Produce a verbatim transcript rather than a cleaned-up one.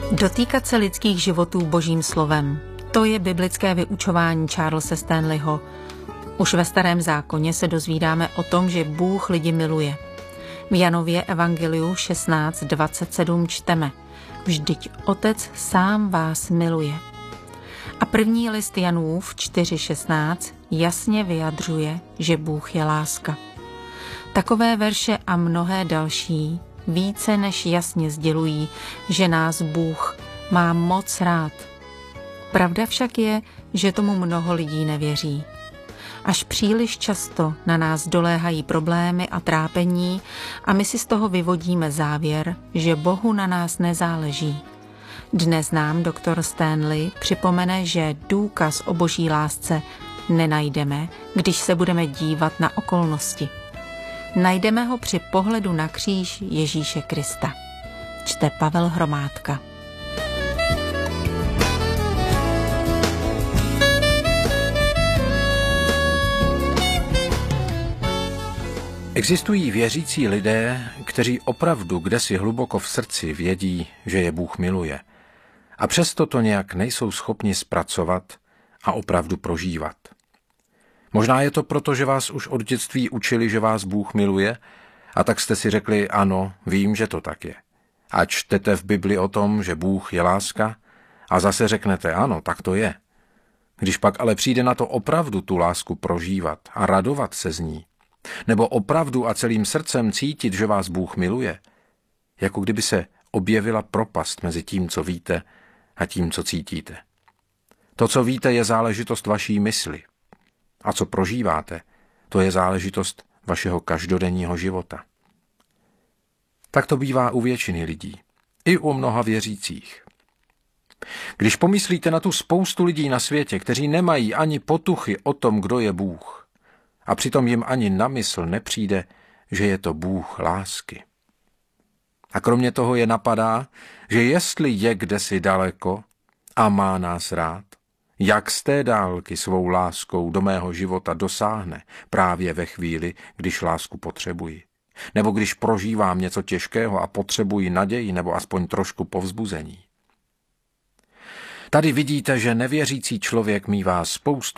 Dotýkat se lidských životů božím slovem. To je biblické vyučování Charlese Stanleyho. Už ve Starém zákoně se dozvídáme o tom, že Bůh lidi miluje. V Janově evangeliu šestnáct dvacet sedm čteme: Vždyť Otec sám vás miluje. A první list Janův čtyři šestnáct jasně vyjadřuje, že Bůh je láska. Takové verše a mnohé další více než jasně sdělují, že nás Bůh má moc rád. Pravda však je, že tomu mnoho lidí nevěří. Až příliš často na nás doléhají problémy a trápení a my si z toho vyvodíme závěr, že Bohu na nás nezáleží. Dnes nám doktor Stanley připomene, že důkaz o boží lásce nenajdeme, když se budeme dívat na okolnosti. Najdeme ho při pohledu na kříž Ježíše Krista. Čte Pavel Hromádka. Existují věřící lidé, kteří opravdu kdesi hluboko v srdci vědí, že je Bůh miluje, a přesto to nějak nejsou schopni zpracovat a opravdu prožívat. Možná je to proto, že vás už od dětství učili, že vás Bůh miluje, a tak jste si řekli: ano, vím, že to tak je. A čtete v Bibli o tom, že Bůh je láska, a zase řeknete: ano, tak to je. Když pak ale přijde na to opravdu tu lásku prožívat a radovat se z ní, nebo opravdu a celým srdcem cítit, že vás Bůh miluje, jako kdyby se objevila propast mezi tím, co víte, a tím, co cítíte. To, co víte, je záležitost vaší mysli. A co prožíváte, to je záležitost vašeho každodenního života. Tak to bývá u většiny lidí, i u mnoha věřících. Když pomyslíte na tu spoustu lidí na světě, kteří nemají ani potuchy o tom, kdo je Bůh, a přitom jim ani na mysl nepřijde, že je to Bůh lásky. A kromě toho je napadá, že jestli je kdesi daleko a má nás rád, jak z té dálky svou láskou do mého života dosáhne právě ve chvíli, když lásku potřebuji. Nebo když prožívám něco těžkého a potřebuji naději nebo aspoň trošku povzbuzení. Tady vidíte, že nevěřící člověk mívá spoustu